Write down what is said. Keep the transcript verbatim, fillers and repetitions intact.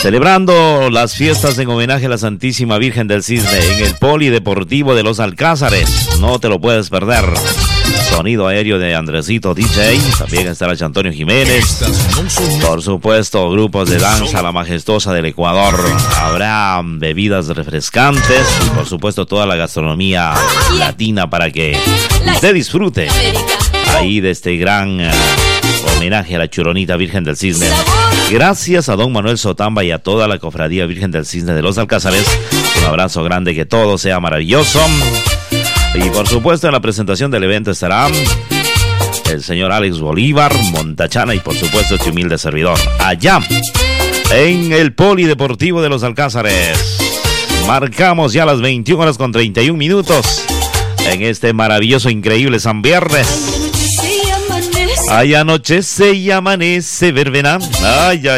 Celebrando las fiestas en homenaje a la Santísima Virgen del Cisne en el Polideportivo de Los Alcázares. No te lo puedes perder. Sonido aéreo de Andresito D J. También estará Antonio Jiménez. Por supuesto, grupos de danza La Majestuosa del Ecuador. Habrá bebidas refrescantes y por supuesto toda la gastronomía latina para que usted disfrute ahí de este gran uh, homenaje a la Churonita Virgen del Cisne. Gracias a don Manuel Sotamba y a toda la Cofradía Virgen del Cisne de Los Alcázares. Un abrazo grande, que todo sea maravilloso. Y por supuesto en la presentación del evento estará el señor Alex Bolívar, Montachana y por supuesto este humilde servidor. Allá en el Polideportivo de Los Alcázares. Marcamos ya las veintiuna horas con treinta y un minutos en este maravilloso, increíble San Viernes. Ay, anochece y amanece verbena. Ay, ay.